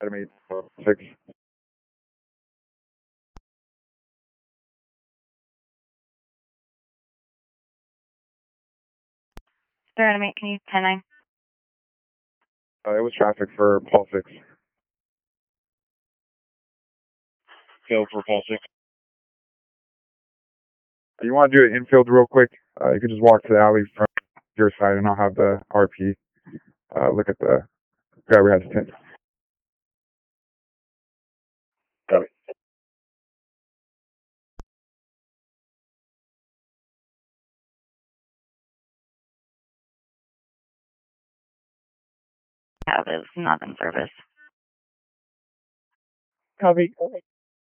Item 846. Sir, Item 8, can you 10-9? It was traffic for Paul 6. Go for Paul 6. You want to do it infield real quick? You can just walk to the alley from your side, and I'll have the RP look at the guy we had to 10. Copy. Have is not in service. Copy.